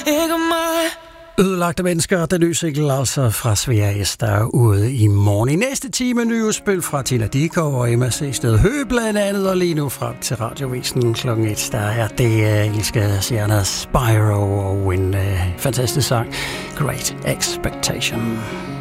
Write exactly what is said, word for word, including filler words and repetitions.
Ikke mig. Ødelagte mennesker, den nye single altså fra Sveriges, der er ude i morgen. I næste time nye udspil fra Tina Dickow og Emma C. Sted Høgh blandt andet, og lige nu frem til radiovisen klokken et, der er det uh, elskede stjerner Spyro og en uh, fantastisk sang, Great Expectation.